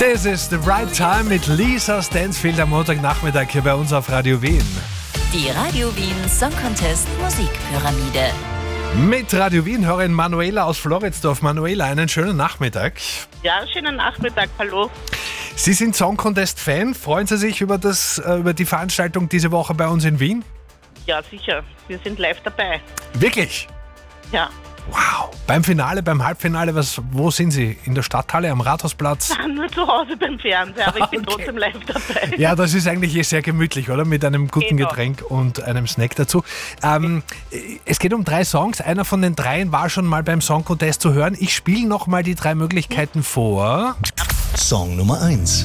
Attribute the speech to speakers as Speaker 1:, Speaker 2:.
Speaker 1: This is the right time mit Lisa Stansfield am Montagnachmittag hier bei uns auf Radio Wien.
Speaker 2: Die Radio Wien Song Contest Musikpyramide.
Speaker 1: Mit Radio Wien Hörerin Manuela aus Floridsdorf. Manuela, einen schönen Nachmittag.
Speaker 3: Ja, schönen Nachmittag, hallo.
Speaker 1: Sie sind Song Contest Fan. Freuen Sie sich über die Veranstaltung diese Woche bei uns in Wien?
Speaker 3: Ja, sicher. Wir sind live dabei.
Speaker 1: Wirklich?
Speaker 3: Ja.
Speaker 1: Wow. Beim Finale, beim Halbfinale, wo sind Sie? In der Stadthalle, am Rathausplatz?
Speaker 3: Nur zu Hause beim Fernseher, aber ich bin
Speaker 1: Okay.
Speaker 3: trotzdem live dabei.
Speaker 1: Ja, das ist eigentlich sehr gemütlich, oder? Mit einem guten
Speaker 3: Genau.
Speaker 1: Getränk und einem Snack dazu. Es geht um 3 Songs. Einer von den 3 war schon mal beim Song Contest zu hören. Ich spiele nochmal die 3 Möglichkeiten vor.
Speaker 4: Song Nummer 1.